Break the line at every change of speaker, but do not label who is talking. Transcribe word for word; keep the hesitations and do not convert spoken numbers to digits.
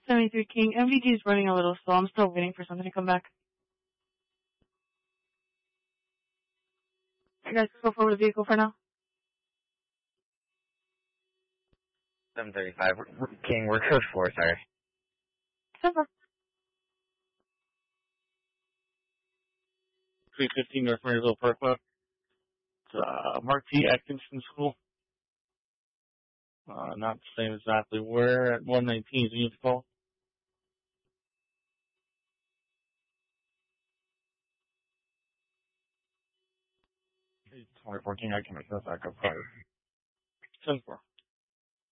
seventy-three King. M V G is running a little slow. I'm still waiting for something to come back. You guys go forward the vehicle for now.
seven thirty-five. King, we're code four, sorry.
Super.
three fifteen North Maryville Parkway. It's uh, Mark T. Atkinson School. Uh, not saying exactly where. At one nineteen is the unit call. twenty fourteen, I can make that back up. ten four.